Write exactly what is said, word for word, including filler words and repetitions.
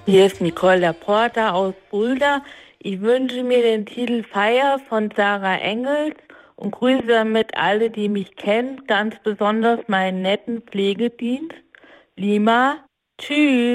Hier ist Nicole Laporta aus Fulda. Ich wünsche mir den Titel Feier von Sarah Engels und grüße damit alle, die mich kennen, ganz besonders meinen netten Pflegedienst. Lima, tschüss.